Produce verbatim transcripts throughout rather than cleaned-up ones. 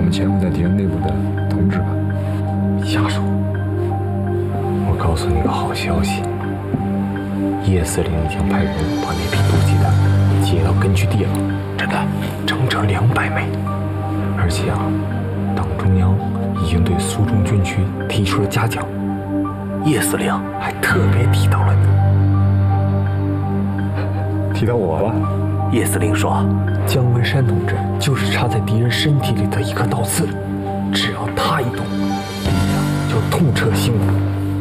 们潜伏在敌人内部的同志吧。 瞎说！我告诉你个好消息，叶司令已经派人把那批毒气弹接到根据地了，真的，整整两百枚。而且啊，党中央已经对苏中军区提出了嘉奖，叶司令还特别提到了你。 提到我了？ 叶司令说，姜文山同志就是插在敌人身体里的一颗倒刺，只要他一动，敌人就痛彻心骨。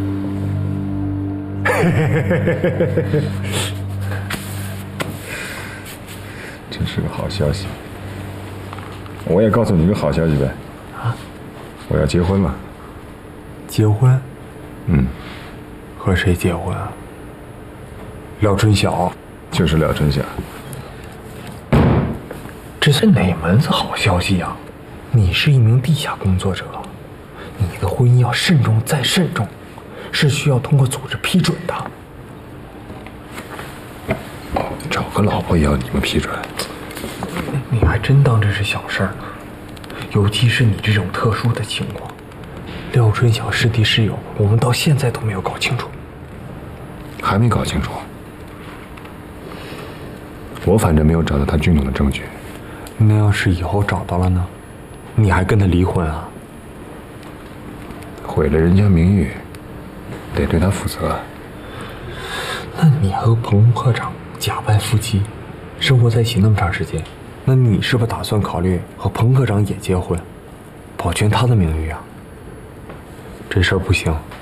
真是个好消息！我也告诉你一个好消息呗。 啊？ 我要结婚了。 结婚？ 嗯。 和谁结婚啊？廖春晓。 就是廖春晓。 这是哪门子好消息呀？你是一名地下工作者，你的婚姻要慎重再慎重，是需要通过组织批准的。 找个老婆也要你们批准？ 你还真当这是小事儿呢？尤其是你这种特殊的情况，廖春晓师弟师友，我们到现在都没有搞清楚。 还没搞清楚？我反正没有找到他军统的证据。 那要是以后找到了呢？你还跟他离婚啊？ 毁了人家名誉，得对他负责。 那你和彭科长假扮夫妻，生活在一起那么长时间，那你是不是打算考虑和彭科长也结婚，保全他的名誉啊？这事儿不行，